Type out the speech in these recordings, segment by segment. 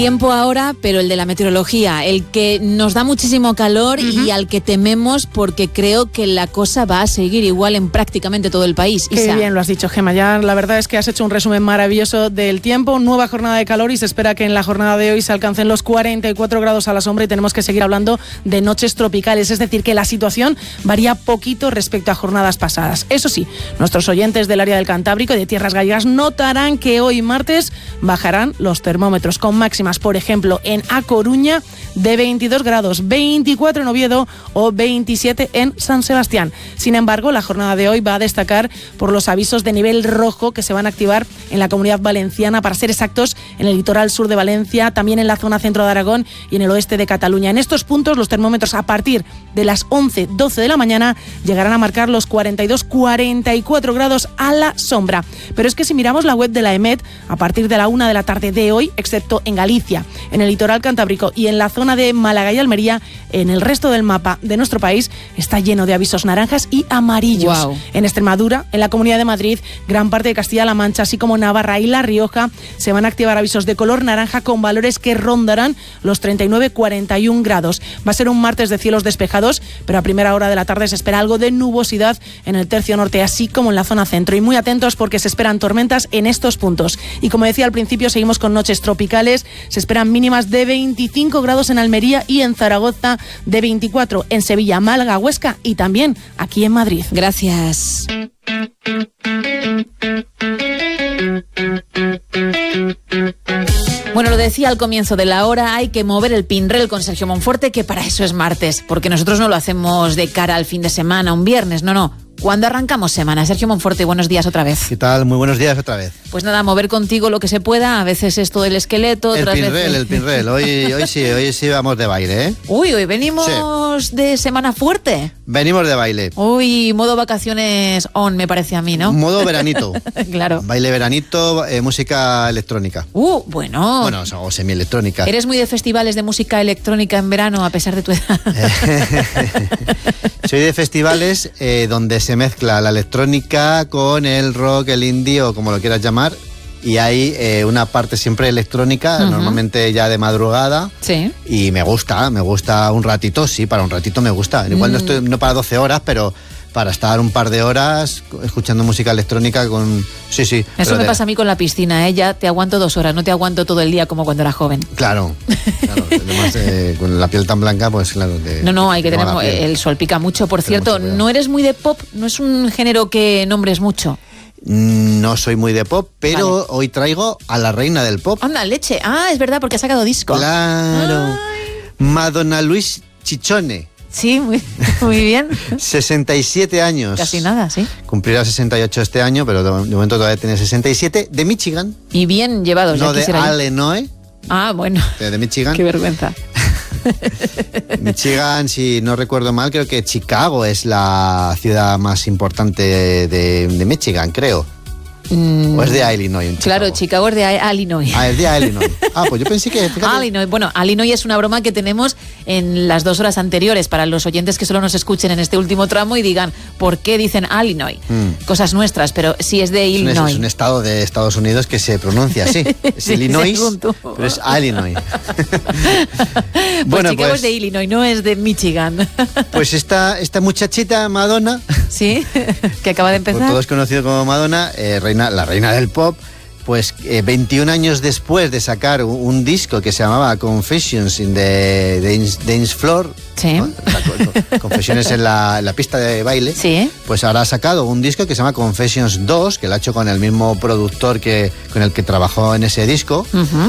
Tiempo ahora, pero el de la meteorología, el que nos da muchísimo calor y al que tememos porque creo que la cosa va a seguir igual en prácticamente todo el país. Qué Isa. bien lo has dicho, Gemma. Ya la verdad es que has hecho un resumen maravilloso del tiempo. Nueva jornada de calor y se espera que en la jornada de hoy se alcancen los 44 grados a la sombra y tenemos que seguir hablando de noches tropicales. Es decir, que la situación varía poquito respecto a jornadas pasadas. Eso sí, nuestros oyentes del área del Cantábrico y de tierras gallegas notarán que hoy martes bajarán los termómetros con máximas, por ejemplo, en A Coruña de 22 grados, 24 en Oviedo o 27 en San Sebastián. Sin embargo, la jornada de hoy va a destacar por los avisos de nivel rojo que se van a activar en la Comunidad Valenciana, para ser exactos, en el litoral sur de Valencia, también en la zona centro de Aragón y en el oeste de Cataluña. En estos puntos, los termómetros a partir de las 11-12 de la mañana llegarán a marcar los 42-44 grados a la sombra. Pero es que si miramos la web de la EMET, a partir de la 1 de la tarde de hoy, excepto en Galicia, en el litoral cantábrico y en la zona de Málaga y Almería, en el resto del mapa de nuestro país está lleno de avisos naranjas y amarillos. Wow. En Extremadura, en la Comunidad de Madrid, gran parte de Castilla-La Mancha, así como Navarra y La Rioja, se van a activar avisos de color naranja con valores que rondarán los 39-41 grados. Va a ser un martes de cielos despejados, pero a primera hora de la tarde se espera algo de nubosidad en el tercio norte, así como en la zona centro. Y muy atentos porque se esperan tormentas en estos puntos. Y como decía al principio, seguimos con noches tropicales. Se esperan mínimas de 25 grados en Almería y en Zaragoza, de 24 en Sevilla, Málaga, Huesca y también aquí en Madrid. Gracias. Bueno, lo decía al comienzo de la hora, hay que mover el pinrel con Sergio Monforte, que para eso es martes, porque nosotros no lo hacemos de cara al fin de semana, un viernes, no. ¿Cuándo arrancamos semana? Sergio Monforte, buenos días otra vez. ¿Qué tal? Muy buenos días otra vez. Pues nada, mover contigo lo que se pueda, a veces es todo el esqueleto, otras veces... El pinrel, hoy sí vamos de baile, ¿eh? Uy, hoy venimos de semana fuerte. Venimos de baile. Uy, modo vacaciones on, me parece a mí, ¿no? Modo veranito. Claro. Baile veranito, música electrónica. Bueno. Bueno, o semielectrónica. ¿Eres muy de festivales de música electrónica en verano, a pesar de tu edad? Soy de festivales donde se mezcla la electrónica con el rock, el indie o como lo quieras llamar, y hay una parte siempre electrónica, normalmente ya de madrugada. Sí. Y me gusta un ratito, sí, para un ratito me gusta. Igual no para 12 horas, pero para estar un par de horas escuchando música electrónica con... Sí. Eso me pasa a mí con la piscina, ¿eh? Ya te aguanto 2 horas, no te aguanto todo el día como cuando era joven. Claro. Además, con la piel tan blanca, pues claro. No, hay que tener... El sol pica mucho. Por cierto, no eres muy de pop, no es un género que nombres mucho. No soy muy de pop, pero vale. Hoy traigo a la reina del pop. Anda, leche. Ah, es verdad, porque ha sacado disco. Claro. Ay. Madonna Luis Chichone. Sí, muy bien. 67 años. Casi nada, sí. Cumplirá 68 este año, pero de momento todavía tiene 67. De Michigan. Y bien llevados. No, de Illinois. Ah, bueno. De Michigan. Qué vergüenza. Michigan, si no recuerdo mal, creo que Chicago es la ciudad más importante de Michigan, creo. ¿O es de Illinois? Claro, Chicago es de Illinois. Ah, es de Illinois. Pues yo pensé que... Illinois. Bueno, Illinois es una broma que tenemos en las 2 horas anteriores para los oyentes que solo nos escuchen en este último tramo y digan, ¿por qué dicen Illinois? Cosas nuestras, pero sí es de Illinois. Es un estado de Estados Unidos que se pronuncia así. Es sí, Illinois, pero es Illinois. Pues Chicago es de Illinois, no es de Michigan. Pues esta muchachita Madonna... Sí, que acaba de empezar. Todos conocidos como Madonna, la reina del pop, pues 21 años después de sacar un disco que se llamaba Confessions in the Dance Floor, sí. ¿no? Confesiones en la pista de baile, sí. Pues ahora ha sacado un disco que se llama Confessions 2, que lo ha hecho con el mismo productor con el que trabajó en ese disco,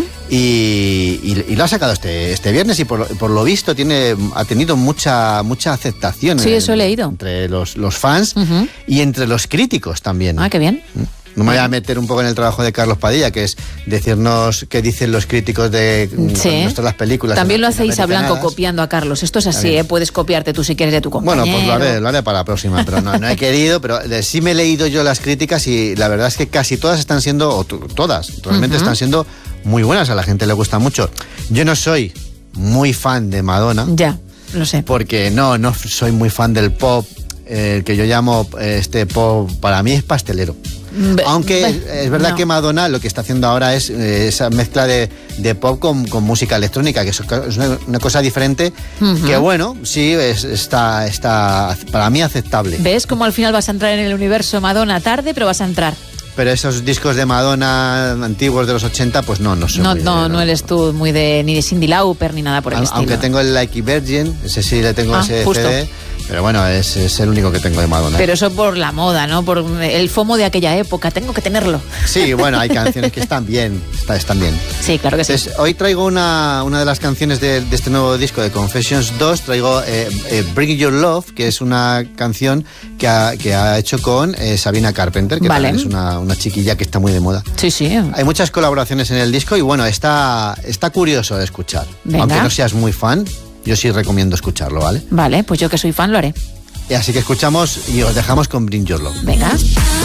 y lo ha sacado este viernes y por lo visto ha tenido mucha aceptación. Sí, eso he leído. Entre los fans y entre los críticos también. Ah, qué bien. No me voy a meter un poco en el trabajo de Carlos Padilla, que es decirnos qué dicen los críticos de las películas. También lo hacéis a blanco copiando a Carlos. Esto es así, puedes copiarte tú si quieres de tu compañero. Bueno, pues lo haré para la próxima, pero no he querido, pero sí me he leído yo las críticas y la verdad es que casi todas están siendo, o todas, realmente están siendo muy buenas, a la gente le gusta mucho. Yo no soy muy fan de Madonna. Ya, lo sé. Porque no soy muy fan del pop, que yo llamo pop, para mí es pastelero. Aunque es verdad que Madonna lo que está haciendo ahora es esa mezcla de pop con música electrónica, que es una cosa diferente, que bueno, sí, está para mí aceptable. ¿Ves cómo al final vas a entrar en el universo Madonna tarde, pero vas a entrar? Pero esos discos de Madonna antiguos de los 80, pues no soy no eres tú muy ni de Cyndi Lauper ni nada por el estilo. Aunque tengo el Like Virgin, ese sí le tengo ese justo. CD, pero bueno, es el único que tengo de Madonna. Pero eso por la moda, ¿no? Por el FOMO de aquella época, tengo que tenerlo. Sí, bueno, hay canciones que están bien, están bien. Sí, claro que sí. Entonces, hoy traigo una de las canciones de este nuevo disco de Confessions 2, traigo Bring Your Love, que es una canción que ha hecho con Sabrina Carpenter, que también es una chiquilla que está muy de moda. Sí. Hay muchas colaboraciones en el disco y bueno, está curioso de escuchar. Venga. Aunque no seas muy fan, yo sí recomiendo escucharlo, ¿vale? Vale, pues yo que soy fan lo haré. Y así que escuchamos y os dejamos con Bring Your Love. Venga.